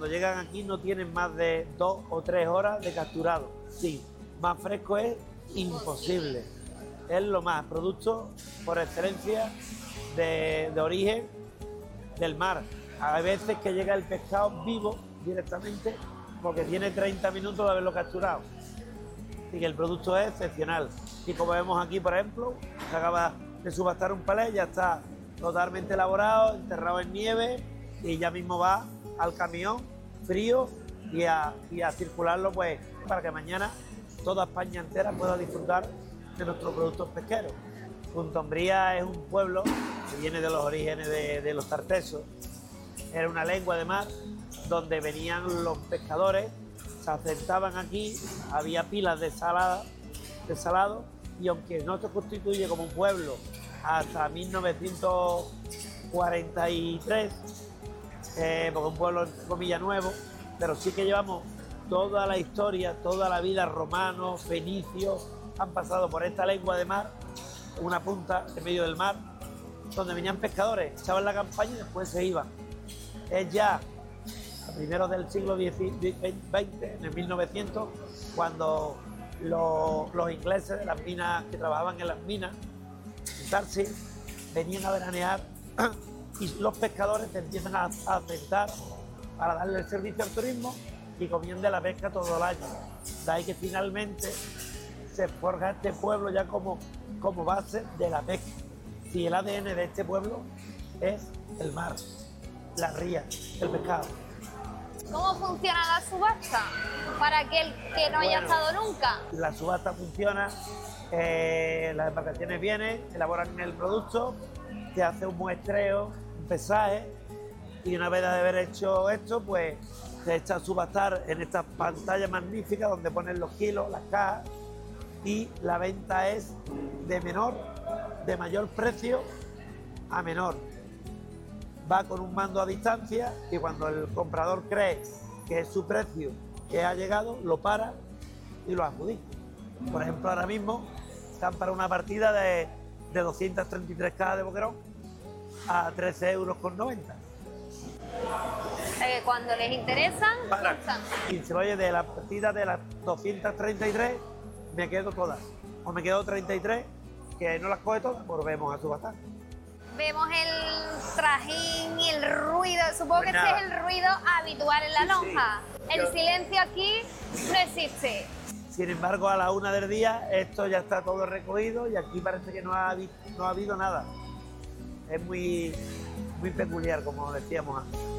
llegan aquí no tienen más de 2 o 3 horas de capturado. Sí, más fresco es imposible. Es lo más, producto por excelencia de origen del mar. Hay veces que llega el pescado vivo directamente porque tiene 30 minutos de haberlo capturado. Así que el producto es excepcional. Y como vemos aquí, por ejemplo, se acaba de subastar un palé, ya está totalmente elaborado, enterrado en nieve y ya mismo va al camión frío y a circularlo pues para que mañana toda España entera pueda disfrutar de nuestros productos pesqueros. Punta Umbría es un pueblo que viene de los orígenes de los tartesos. Era una lengua de mar donde venían los pescadores, se asentaban aquí, había pilas de salado, y aunque no se constituye como un pueblo hasta 1943, porque es un pueblo entre comillas nuevo, pero sí que llevamos toda la historia, toda la vida, romanos, fenicios, han pasado por esta lengua de mar, una punta en medio del mar, donde venían pescadores, echaban la campaña y después se iban. Es ya a primeros del siglo XX, en el 1900, cuando los ingleses de las minas, que trabajaban en las minas, en Tarsi, venían a veranear y los pescadores se empiezan a asentar para darle el servicio al turismo y comían de la pesca todo el año. De ahí que finalmente se forja este pueblo ya como base de la pesca. Si el ADN de este pueblo es el mar, la ría, el pescado. ¿Cómo funciona la subasta? Para aquel que no haya estado nunca. La subasta funciona, las embarcaciones vienen, elaboran el producto, se hace un muestreo, un pesaje, y una vez de haber hecho esto, pues se echa a subastar en esta pantalla magnífica donde ponen los kilos, las cajas, y la venta es de mayor precio a menor. Va con un mando a distancia y cuando el comprador cree que es su precio que ha llegado, lo para y lo adjudica. Por ejemplo, ahora mismo están para una partida de 233 cajas de boquerón a 13,90 €. Cuando les interesan, buscan. Y se oye, de la partida de las 233 me quedo todas. O me quedo 33, que no las coge todas, volvemos a subastar. Vemos el trajín y el ruido, supongo que este es el ruido habitual en la lonja. Sí. El silencio aquí no existe. Sin embargo, a la 1 del día esto ya está todo recogido y aquí parece que no ha habido nada. Es muy peculiar, como decíamos antes.